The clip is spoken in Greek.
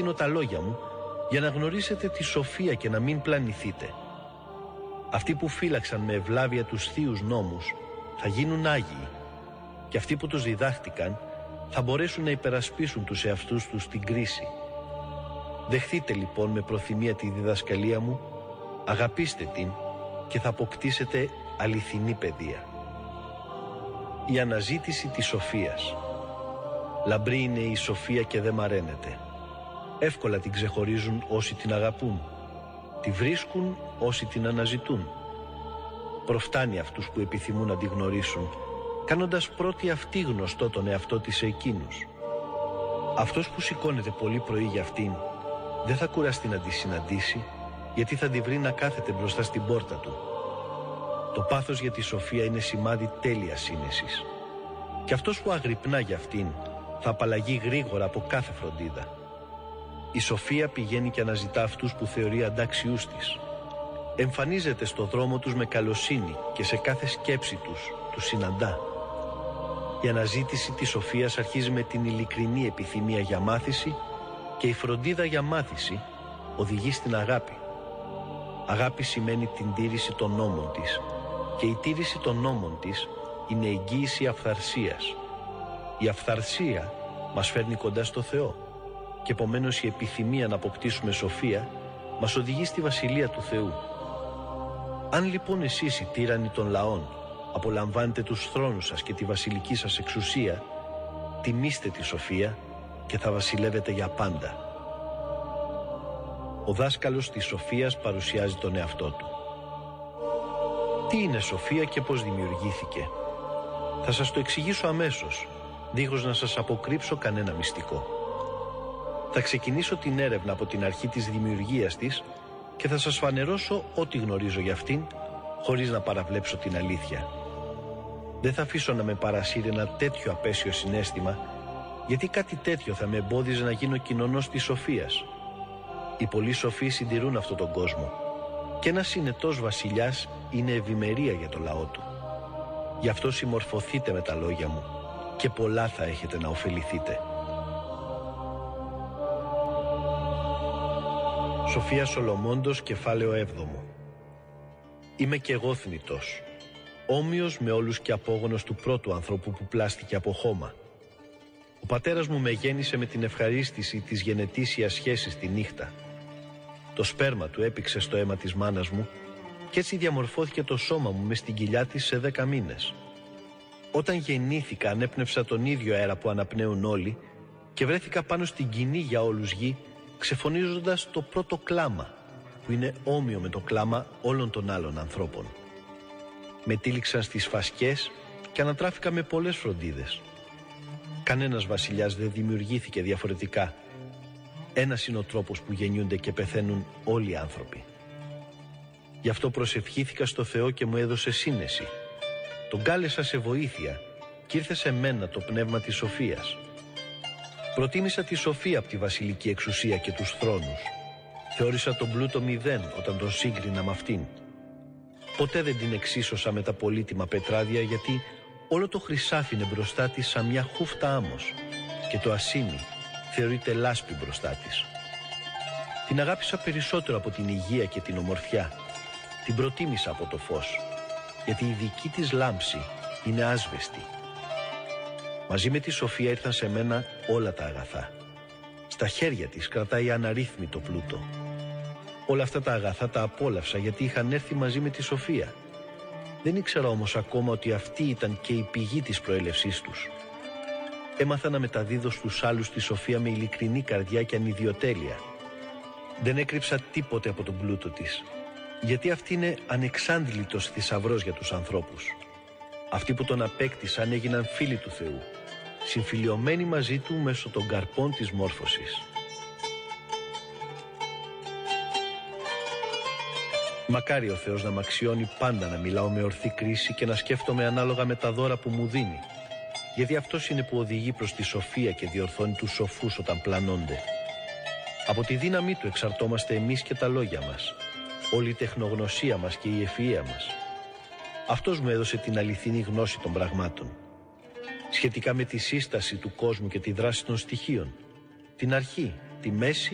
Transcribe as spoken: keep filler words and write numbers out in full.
επιταχύνω τα λόγια μου για να γνωρίσετε τη σοφία και να μην πλανηθείτε. Αυτοί που φύλαξαν με ευλάβεια τους θείους νόμους θα γίνουν Άγιοι και αυτοί που τους διδάχτηκαν θα μπορέσουν να υπερασπίσουν τους εαυτούς τους στην κρίση. Δεχτείτε λοιπόν με προθυμία τη διδασκαλία μου, αγαπήστε την και θα αποκτήσετε αληθινή παιδεία. Η αναζήτηση της σοφίας. Λαμπρή είναι η σοφία και δεν μαραίνεται. Εύκολα την ξεχωρίζουν όσοι την αγαπούν. Τη βρίσκουν όσοι την αναζητούν. Προφτάνει αυτούς που επιθυμούν να τη γνωρίσουν, κάνοντας πρώτοι αυτοί γνωστό τον εαυτό της σε εκείνους. Αυτός που σηκώνεται πολύ πρωί για αυτήν, δεν θα κουραστεί να τη συναντήσει, γιατί θα τη βρει να κάθεται μπροστά στην πόρτα του. Το πάθος για τη σοφία είναι σημάδι τέλειας σύνεσης. Και αυτός που αγρυπνά για αυτήν θα απαλλαγεί γρήγορα από κάθε φροντίδα. Η σοφία πηγαίνει και αναζητά αυτούς που θεωρεί αντάξιούς της. Εμφανίζεται στο δρόμο τους με καλοσύνη και σε κάθε σκέψη τους τους συναντά. Η αναζήτηση της σοφίας αρχίζει με την ειλικρινή επιθυμία για μάθηση και η φροντίδα για μάθηση οδηγεί στην αγάπη. Αγάπη σημαίνει την τήρηση των νόμων της και η τήρηση των νόμων της είναι εγγύηση αυθαρσίας. Η αυθαρσία μας φέρνει κοντά στο Θεό και επομένως η επιθυμία να αποκτήσουμε σοφία μας οδηγεί στη Βασιλεία του Θεού. Αν λοιπόν εσείς οι τύρανοι των λαών απολαμβάνετε τους θρόνους σας και τη βασιλική σας εξουσία, τιμήστε τη σοφία και θα βασιλεύετε για πάντα. Ο δάσκαλος της σοφίας παρουσιάζει τον εαυτό του. Τι είναι σοφία και πώς δημιουργήθηκε? Θα σας το εξηγήσω αμέσως, δίχως να σας αποκρύψω κανένα μυστικό. Θα ξεκινήσω την έρευνα από την αρχή της δημιουργίας της και θα σας φανερώσω ό,τι γνωρίζω για αυτήν, χωρίς να παραβλέψω την αλήθεια. Δεν θα αφήσω να με παρασύρει ένα τέτοιο απέσιο συναίσθημα, γιατί κάτι τέτοιο θα με εμπόδιζε να γίνω κοινωνός της σοφίας. Οι πολύ σοφοί συντηρούν αυτόν τον κόσμο και ένας συνετός βασιλιάς είναι ευημερία για το λαό του. Γι' αυτό συμμορφωθείτε με τα λόγια μου και πολλά θα έχετε να ωφεληθείτε. Σοφία Σολομώντος, κεφάλαιο έβδομο. Είμαι και εγώ θνητός, όμοιος με όλους και απόγονος του πρώτου ανθρώπου που πλάστηκε από χώμα. Ο πατέρας μου με γέννησε με την ευχαρίστηση της γενετήσιας σχέσης τη νύχτα. Το σπέρμα του έπηξε στο αίμα της μάνας μου και έτσι διαμορφώθηκε το σώμα μου μες στην κοιλιά της σε δέκα μήνες. Όταν γεννήθηκα ανέπνευσα τον ίδιο αέρα που αναπνέουν όλοι και βρέθηκα πάνω στην κοινή για όλους γη, ξεφωνίζοντας το πρώτο κλάμα που είναι όμοιο με το κλάμα όλων των άλλων ανθρώπων. Με τύλιξαν στις φασκές και ανατράφηκα με πολλές φροντίδες. Κανένας βασιλιάς δεν δημιουργήθηκε διαφορετικά. Ένας είναι ο τρόπος που γεννιούνται και πεθαίνουν όλοι οι άνθρωποι. Γι' αυτό προσευχήθηκα στο Θεό και μου έδωσε σύνεση. Τον κάλεσα σε βοήθεια και ήρθε σε μένα το πνεύμα της σοφίας. Προτίμησα τη σοφία από τη βασιλική εξουσία και τους θρόνους. Θεώρησα τον πλούτο μηδέν όταν τον σύγκρινα με αυτήν. Ποτέ δεν την εξίσωσα με τα πολύτιμα πετράδια, γιατί όλο το χρυσάφι είναι μπροστά της σαν μια χούφτα άμμος και το ασίμι θεωρείται λάσπη μπροστά της. Την αγάπησα περισσότερο από την υγεία και την ομορφιά. Την προτίμησα από το φως, γιατί η δική της λάμψη είναι άσβεστη. Μαζί με τη σοφία ήρθαν σε μένα όλα τα αγαθά. Στα χέρια της κρατάει αναρρύθμιτο πλούτο. Όλα αυτά τα αγαθά τα απόλαυσα γιατί είχαν έρθει μαζί με τη σοφία. Δεν ήξερα όμως ακόμα ότι αυτή ήταν και η πηγή της προέλευσής τους. Έμαθα να μεταδίδω στους άλλους τη σοφία με ειλικρινή καρδιά και ανιδιοτέλεια. Δεν έκρυψα τίποτε από τον πλούτο της, γιατί αυτή είναι ανεξάντλητος θησαυρός για τους ανθρώπους. Αυτοί που τον απέκτησαν έγιναν φίλοι του Θεού, συμφιλιωμένοι μαζί του μέσω των καρπών της μόρφωσης. Μακάρι ο Θεός να μ' αξιώνει πάντα να μιλάω με ορθή κρίση και να σκέφτομαι ανάλογα με τα δώρα που μου δίνει, γιατί αυτός είναι που οδηγεί προς τη σοφία και διορθώνει τους σοφούς όταν πλανώνται. Από τη δύναμή του εξαρτώμαστε εμείς και τα λόγια μας, όλη η τεχνογνωσία μας και η ευφυΐα μας. Αυτός μου έδωσε την αληθινή γνώση των πραγμάτων. Σχετικά με τη σύσταση του κόσμου και τη δράση των στοιχείων, την αρχή, τη μέση